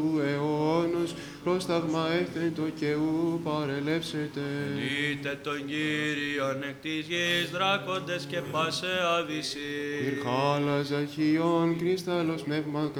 αιώνος, πρόσταγμα έκτεντο και ου παρελεύσετε. Είτε τον Κύριον εκ της γης δράκοντες και πάσε αβυσί. Πυρχάλα ζαχιών, κρίσταλλος πνεύμα